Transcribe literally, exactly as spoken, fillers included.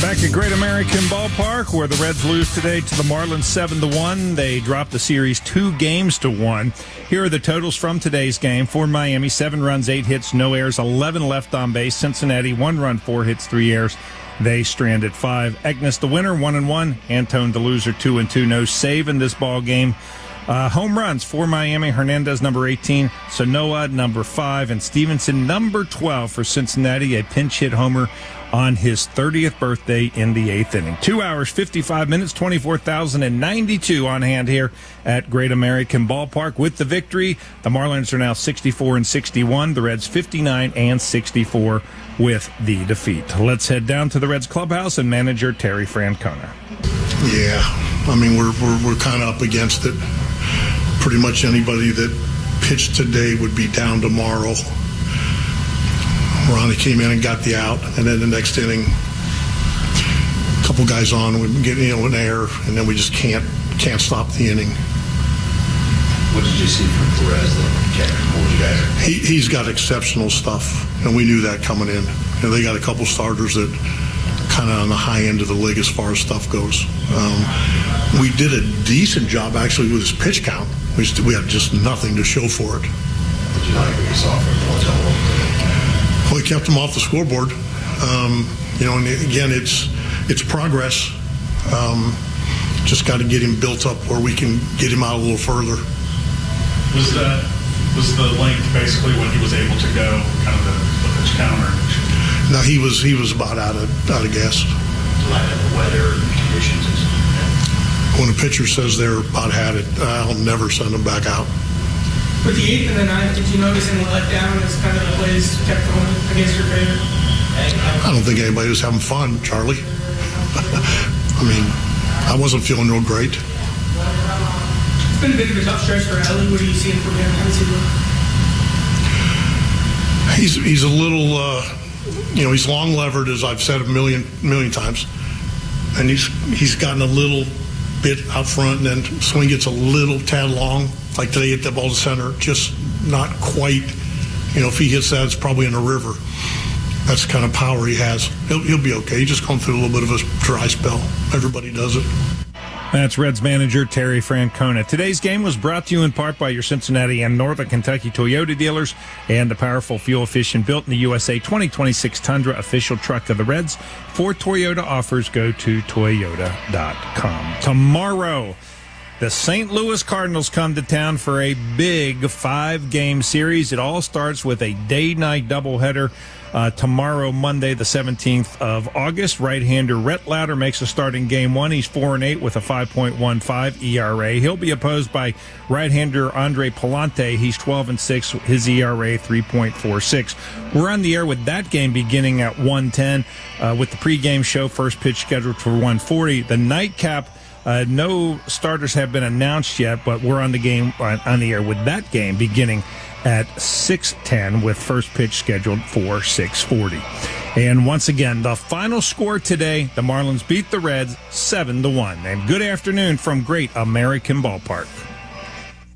Back at Great American Ballpark, where the Reds lose today to the Marlins seven to one. They dropped the series two games to one. Here are the totals from today's game. For Miami, seven runs, eight hits, no errors, eleven left on base. Cincinnati, one run, four hits, three errors. They stranded five. Egnes, the winner, one and one. Antone, the loser, two and two. No save in this ball game. Uh, home runs for Miami: Hernandez, number eighteen, Sanoa, number five, and Stevenson, number twelve for Cincinnati. A pinch hit homer on his thirtieth birthday in the eighth inning. Two hours, fifty-five minutes, twenty-four thousand ninety-two on hand here at Great American Ballpark. With the victory, the Marlins are now sixty-four and sixty-one. The Reds fifty-nine and sixty-four with the defeat. Let's head down to the Reds clubhouse and manager Terry Francona. Yeah, I mean, we're we're, we're kind of up against it. Pretty much anybody that pitched today would be down tomorrow. Ronnie came in and got the out, and then the next inning, a couple guys on, we get you know an error, and then we just can't can't stop the inning. What did you see from Perez that hold you guys? He he's got exceptional stuff, and we knew that coming in. And they got a couple starters that kind of on the high end of the league as far as stuff goes. Um, we did a decent job actually with his pitch count. We just, we had just nothing to show for it. Did you like what you saw from him? Well, we kept him off the scoreboard. Um, you know, and again, it's it's progress. Um, just got to get him built up where we can get him out a little further. Was that was the length basically when he was able to go, kind of the, the pitch counter? No, he was he was about out of out of gas. Like the weather and conditions. When a pitcher says they're about had it, I'll never send them back out. With the eighth and the ninth, did you notice any letdown as kind of the plays kept going against your favor? I don't think anybody was having fun, Charlie. I mean, I wasn't feeling real great. It's been a bit of a tough stretch for Ellie. What are you seeing from him? How does he look? He's he's a little, uh, you know, he's long levered, as I've said a million million times, and he's he's gotten a little bit out front, and then swing gets a little tad long. Like today, hit that ball to center, just not quite. You know, if he hits that, it's probably in a river. That's the kind of power he has. He'll, he'll be okay. He's just going through a little bit of a dry spell. Everybody does it. That's Reds manager Terry Francona. Today's game was brought to you in part by your Cincinnati and Northern Kentucky Toyota dealers and the powerful, fuel-efficient, built in the U S A twenty twenty-six Tundra, official truck of the Reds. For Toyota offers, go to toyota dot com. Tomorrow, the Saint Louis Cardinals come to town for a big five-game series. It all starts with a day-night doubleheader. Uh, tomorrow, Monday, the seventeenth of August, right-hander Rhett Lauder makes a start in game one. He's four and eight with a five point one five E R A. He'll be opposed by right-hander Andre Palante. He's twelve and six, his E R A three point four six. We're on the air with that game beginning at one ten uh, with the pregame show, first pitch scheduled for one forty. The nightcap, uh, no starters have been announced yet, but we're on the game uh, on the air with that game beginning at six ten with first pitch scheduled for six forty. And once again, the final score today, the Marlins beat the Reds seven to one. And good afternoon from Great American Ballpark.